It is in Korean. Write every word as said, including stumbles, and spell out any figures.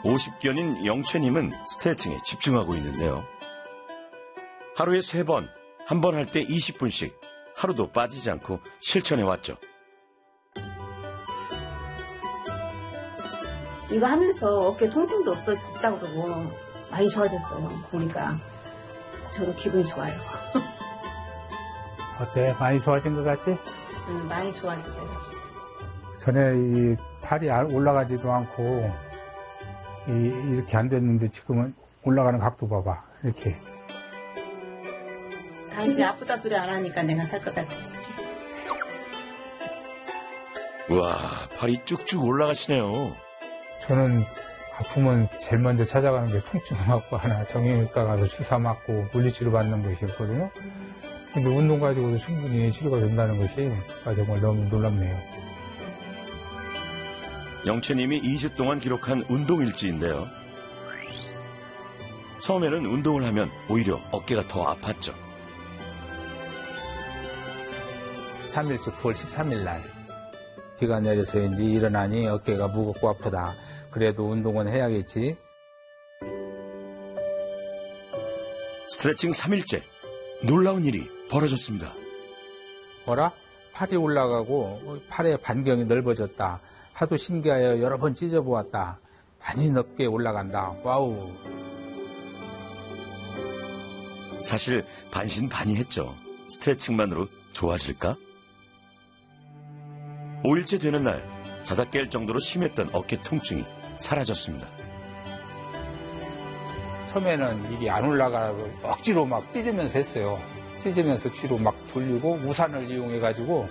오십 견인 영채님은 스트레칭에 집중하고 있는데요. 하루에 세 번, 한 번 할 때 이십 분씩 하루도 빠지지 않고 실천해왔죠. 이거 하면서 어깨 통증도 없었다고 그러고 많이 좋아졌어요. 보니까 저도 기분이 좋아요. 어때? 많이 좋아진 것 같지? 응, 많이 좋아졌어요. 전에 이 팔이 올라가지도 않고 이, 이렇게 안 됐는데 지금은 올라가는 각도 봐봐. 이렇게. 당신이 아프다 소리 안 하니까 내가 살 것 같아. 우와, 팔이 쭉쭉 올라가시네요. 저는 아프면 제일 먼저 찾아가는 게 통증 맞고 하나 정형외과 가서 주사 맞고 물리치료 받는 것이었거든요. 근데 운동 가지고도 충분히 치료가 된다는 것이 정말 너무 놀랍네요. 영채님이 이 주 동안 기록한 운동일지인데요. 처음에는 운동을 하면 오히려 어깨가 더 아팠죠. 삼 일째 구월 십삼 일 날 비가 내려서 이제 일어나니 어깨가 무겁고 아프다. 그래도 운동은 해야겠지. 스트레칭 삼 일째 놀라운 일이 벌어졌습니다. 뭐라? 팔이 올라가고 팔의 반경이 넓어졌다. 하도 신기하여 여러 번 찢어보았다. 많이 넓게 올라간다. 와우. 사실 반신반의했죠. 스트레칭만으로 좋아질까? 오 일째 되는 날 자다 깰 정도로 심했던 어깨 통증이 사라졌습니다. 처음에는 이게 안 올라가고 억지로 막 찢으면서 했어요. 찢으면서 뒤로 막 돌리고 우산을 이용해가지고